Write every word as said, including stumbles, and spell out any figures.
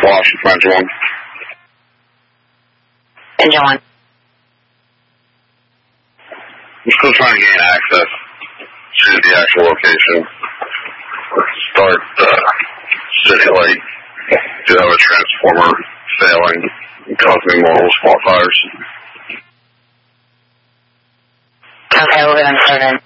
Washington, engine one. Engine one. I'm still trying to gain access to the actual location. Start uh, City Lake. Do have a transformer failing and causing multiple small fires. Okay, we're going to start in.